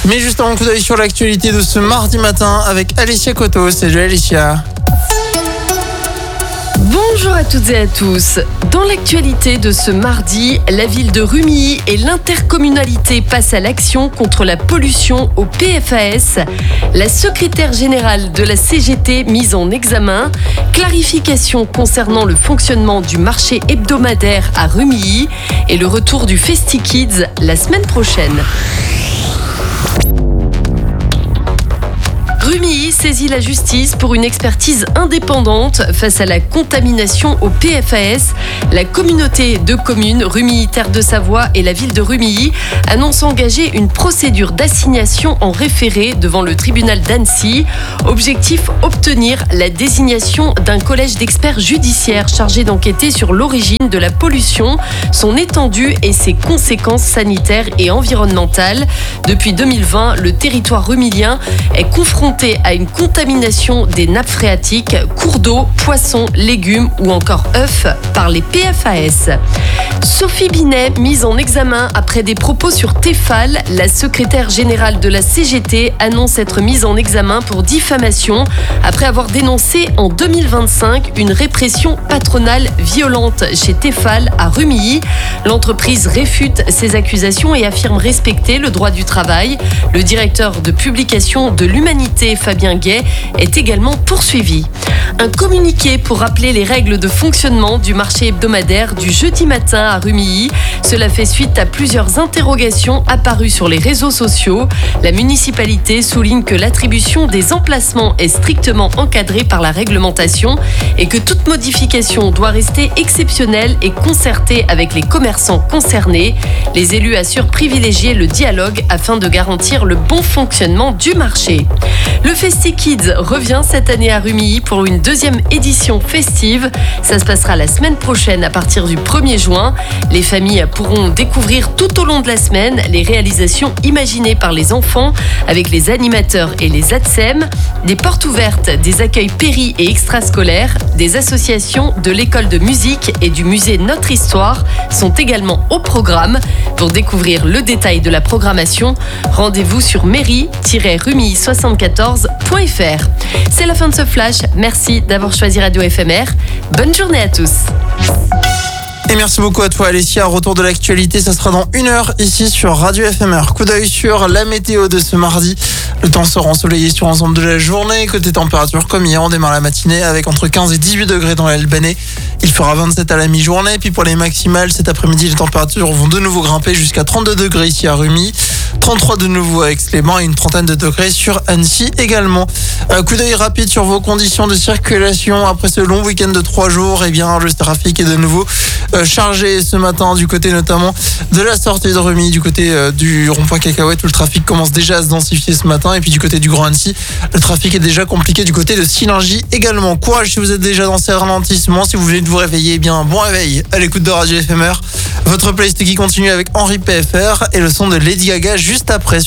Mais juste un coup d'œil sur l'actualité de ce mardi matin avec Alicia Coto. Salut Alicia. Bonjour à toutes et à tous. Dans l'actualité de ce mardi, la ville de Rumilly et l'intercommunalité passent à l'action contre la pollution au PFAS. La secrétaire générale de la CGT mise en examen. Clarification concernant le fonctionnement du marché hebdomadaire à Rumilly et le retour du FestiKids la semaine prochaine. Rumilly saisit la justice pour une expertise indépendante face à la contamination au PFAS. La communauté de communes Rumilly Terre de Savoie et la ville de Rumilly annoncent engager une procédure d'assignation en référé devant le tribunal d'Annecy. Objectif, obtenir la désignation d'un collège d'experts judiciaires chargé d'enquêter sur l'origine de la pollution, son étendue et ses conséquences sanitaires et environnementales. Depuis 2020, le territoire rumillien est confronté à une contamination des nappes phréatiques, cours d'eau, poissons, légumes ou encore œufs par les PFAS. Sophie Binet, mise en examen après des propos sur Tefal, la secrétaire générale de la CGT annonce être mise en examen pour diffamation après avoir dénoncé en 2025 une répression patronale violente chez Tefal à Rumilly. L'entreprise réfute ces accusations et affirme respecter le droit du travail. Le directeur de publication de l'Humanité, Fabien Gay, est également poursuivi. Un communiqué pour rappeler les règles de fonctionnement du marché hebdomadaire du jeudi matin à Rumilly. Cela fait suite à plusieurs interrogations apparues sur les réseaux sociaux. La municipalité souligne que l'attribution des emplacements est strictement encadrée par la réglementation et que toute modification doit rester exceptionnelle et concertée avec les commerçants concernés. Les élus assurent privilégier le dialogue afin de garantir le bon fonctionnement du marché. Le FestiKids revient cette année à Rumilly pour une deuxième édition festive. Ça se passera la semaine prochaine à partir du 1er juin. Les familles pourront découvrir tout au long de la semaine les réalisations imaginées par les enfants avec les animateurs et les ATSEM, des portes ouvertes, des accueils péri et extrascolaires, des associations de l'école de musique et du musée Notre Histoire sont également au programme. Pour découvrir le détail de la programmation, rendez-vous sur mairie-rumilly74.fr. C'est la fin de ce flash. Merci d'avoir choisi Radio FMR. Bonne journée à tous. Et merci beaucoup à toi Alicia. Retour de l'actualité, ça sera dans 1 heure ici sur Radio FMR. Coup d'œil sur la météo de ce mardi. Le temps sera ensoleillé sur l'ensemble de la journée. Côté température, comme hier, on démarre la matinée avec entre 15 et 18 degrés dans l'Albanais. Il fera 27 à la mi-journée. Puis pour les maximales, cet après-midi, les températures vont de nouveau grimper jusqu'à 32 degrés ici à Rumilly. 33 de nouveau à Aix-les-Bains et une trentaine de degrés sur Annecy également. Coup d'œil rapide sur vos conditions de circulation après ce long week-end de 3 jours. Eh bien, le trafic est de nouveau chargé ce matin du côté notamment de la sortie de Rumilly, du côté du rond-point Cacahuète où le trafic commence déjà à se densifier ce matin. Et puis du côté du Grand Annecy, le trafic est déjà compliqué du côté de Sillingy également. Courage si vous êtes déjà dans ces ralentissements. Si vous venez de vous réveiller, eh bien bon réveil à l'écoute de Radio FMR. Votre playlist qui continue avec Henri PFR et le son de Lady Gaga juste après.